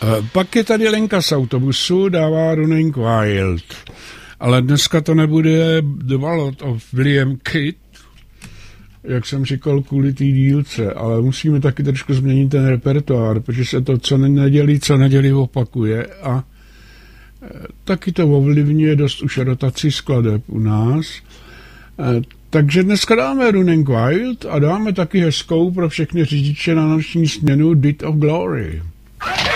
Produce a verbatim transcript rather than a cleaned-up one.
Pak je tady Lenka z autobusu, dává Running Wild. Ale dneska to nebude The Ballad of William Kidd, jak jsem říkal, kvůli té dílce, ale musíme taky trošku změnit ten repertoár, protože se to co nedělí, co nedělí opakuje a taky to ovlivňuje dost už rotaci skladeb u nás. Takže dneska dáme Running Wild a dáme taky hezkou pro všechny řidiče na noční směnu Deed of Glory.